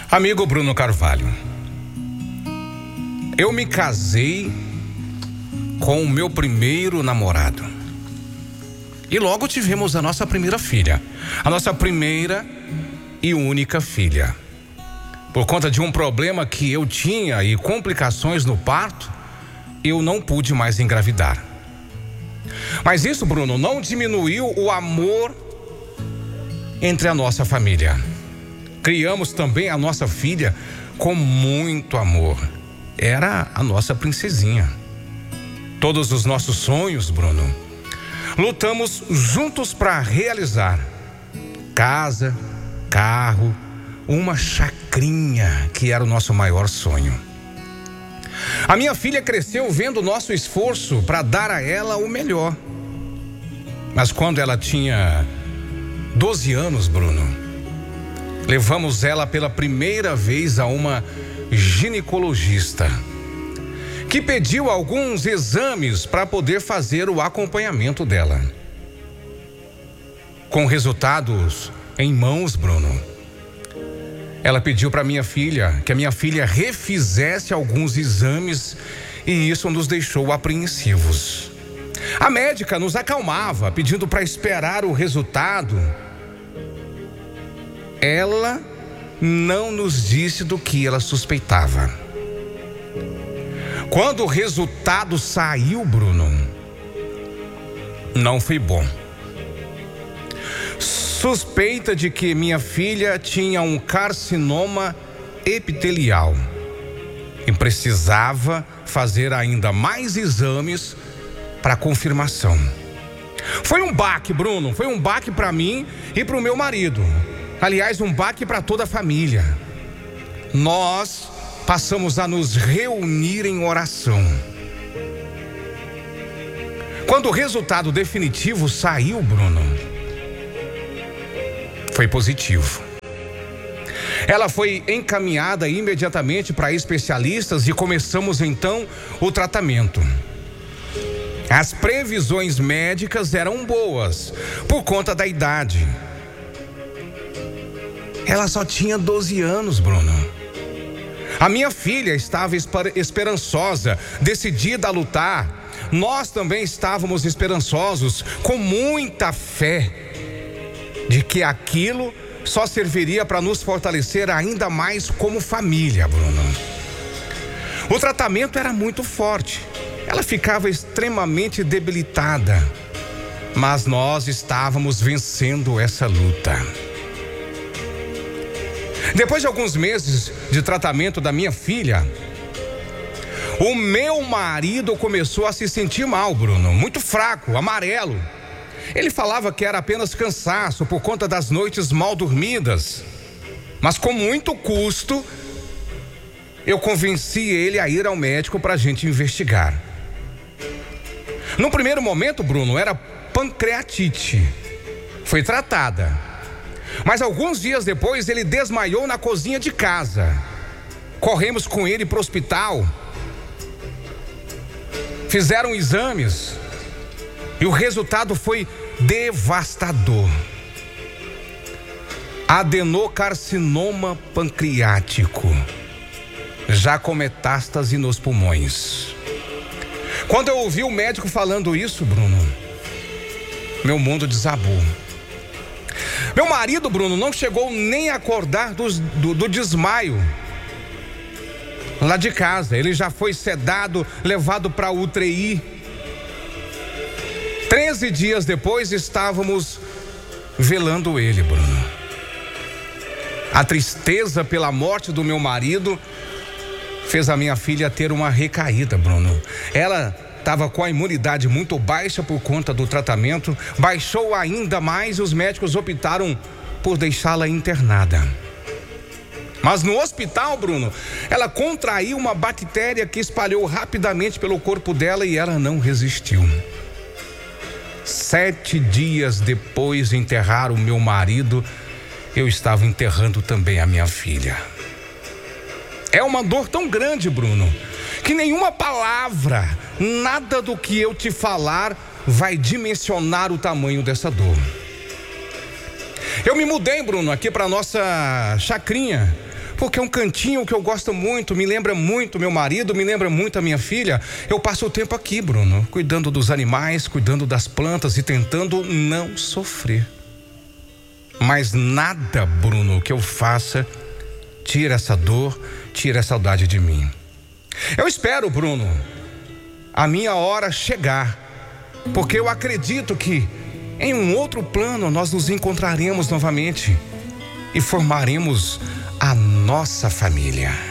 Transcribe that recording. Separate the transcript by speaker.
Speaker 1: Amigo Bruno Carvalho, eu me casei com o meu primeiro namorado e logo tivemos a nossa primeira filha, a nossa primeira e única filha. Por conta de um problema que eu tinha e complicações no parto, eu não pude mais engravidar. Mas isso, Bruno, não diminuiu o amor entre a nossa família. Criamos também a nossa filha com muito amor. Era a nossa princesinha. Todos os nossos sonhos, Bruno, lutamos juntos para realizar. Casa, carro, uma chacrinha, que era o nosso maior sonho. A minha filha cresceu vendo o nosso esforço para dar a ela o melhor. Mas quando ela tinha 12 anos, Bruno, levamos ela pela primeira vez a uma ginecologista, que pediu alguns exames para poder fazer o acompanhamento dela. Com resultados em mãos, Bruno, ela pediu para minha filha que a minha filha refizesse alguns exames e isso nos deixou apreensivos. A médica nos acalmava, pedindo para esperar o resultado. Ela não nos disse do que ela suspeitava. Quando o resultado saiu, Bruno, não foi bom. Suspeita de que minha filha tinha um carcinoma epitelial e precisava fazer ainda mais exames para confirmação. Foi um baque, Bruno, foi um baque para mim e para o meu marido. Aliás, um baque para toda a família. Nós passamos a nos reunir em oração. Quando o resultado definitivo saiu, Bruno, foi positivo. Ela foi encaminhada imediatamente para especialistas e começamos então o tratamento. As previsões médicas eram boas por conta da idade. Ela só tinha 12 anos, Bruno. A minha filha estava esperançosa, decidida a lutar. Nós também estávamos esperançosos, com muita fé de que aquilo só serviria para nos fortalecer ainda mais como família, Bruno. O tratamento era muito forte. Ela ficava extremamente debilitada, mas nós estávamos vencendo essa luta. Depois de alguns meses de tratamento da minha filha, o meu marido começou a se sentir mal, Bruno, muito fraco, amarelo. Ele falava que era apenas cansaço por conta das noites mal dormidas. Mas com muito custo, eu convenci ele a ir ao médico para a gente investigar. No primeiro momento, Bruno, era pancreatite. Foi tratada. Mas alguns dias depois ele desmaiou na cozinha de casa. Corremos com ele para o hospital. Fizeram exames e o resultado foi devastador. Adenocarcinoma pancreático, já com metástase nos pulmões. Quando eu ouvi o médico falando isso, Bruno, meu mundo desabou. Meu marido, Bruno, não chegou nem a acordar do desmaio lá de casa. Ele já foi sedado, levado para a UTI. 13 dias depois estávamos velando ele, Bruno. A tristeza pela morte do meu marido fez a minha filha ter uma recaída, Bruno. Ela estava com a imunidade muito baixa por conta do tratamento, baixou ainda mais e os médicos optaram por deixá-la internada. Mas no hospital, Bruno, ela contraiu uma bactéria que espalhou rapidamente pelo corpo dela e ela não resistiu. 7 dias depois de enterrar o meu marido, eu estava enterrando também a minha filha. É uma dor tão grande, Bruno, que nenhuma palavra, nada do que eu te falar vai dimensionar o tamanho dessa dor. Eu me mudei, Bruno, aqui para nossa chacrinha, porque é um cantinho que eu gosto muito, me lembra muito meu marido, me lembra muito a minha filha. Eu passo o tempo aqui, Bruno, cuidando dos animais, cuidando das plantas e tentando não sofrer. Mas nada, Bruno, que eu faça tira essa dor, tira essa saudade de mim. Eu espero, Bruno, a minha hora chegar, porque eu acredito que em um outro plano nós nos encontraremos novamente e formaremos a nossa família.